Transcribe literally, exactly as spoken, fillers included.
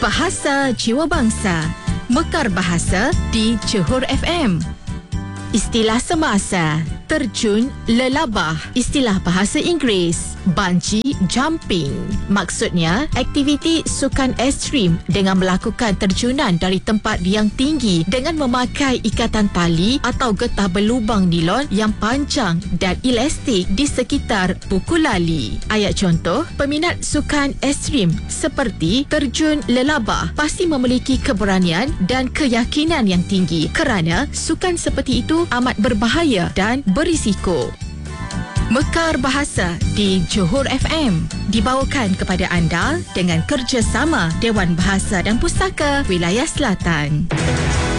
Bahasa Jiwa Bangsa, Mekar Bahasa di Johor F M. Istilah semasa, terjun lelabah. Istilah bahasa Inggeris, bungee jumping. Maksudnya, aktiviti sukan ekstrim dengan melakukan terjunan dari tempat yang tinggi dengan memakai ikatan tali atau getah berlubang nilon yang panjang dan elastik di sekitar buku lali. Ayat contoh, peminat sukan ekstrim seperti terjun lelabah pasti memiliki keberanian dan keyakinan yang tinggi kerana sukan seperti itu amat berbahaya dan berisiko. Mekar Bahasa di Johor F M dibawakan kepada anda dengan kerjasama Dewan Bahasa dan Pustaka Wilayah Selatan.